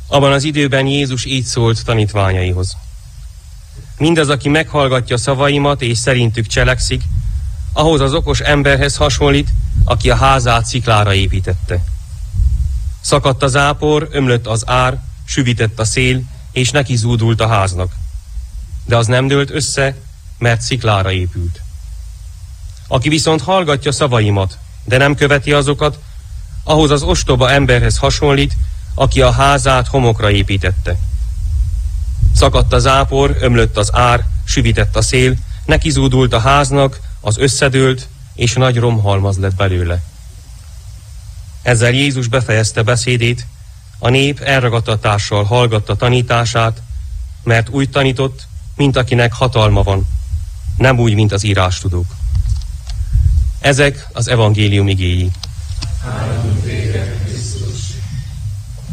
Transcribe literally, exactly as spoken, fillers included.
Abban az időben Jézus így szólt tanítványaihoz. Mindaz, aki meghallgatja szavaimat és szerintük cselekszik, ahhoz az okos emberhez hasonlít, aki a házát sziklára építette. Szakadt a zápor, ömlött az ár, süvitett a szél, és neki zúdult a háznak. De az nem dőlt össze, mert sziklára épült. Aki viszont hallgatja szavaimat, de nem követi azokat, ahhoz az ostoba emberhez hasonlít, aki a házát homokra építette. Szakadt a zápor, ömlött az ár, süvitett a szél, neki zúdult a háznak, az összedőlt, és nagy romhalmaz lett belőle. Ezzel Jézus befejezte beszédét, a nép elragadtatással hallgatta tanítását, mert úgy tanított, mint akinek hatalma van, nem úgy, mint az írástudók. Ezek az evangélium igéi.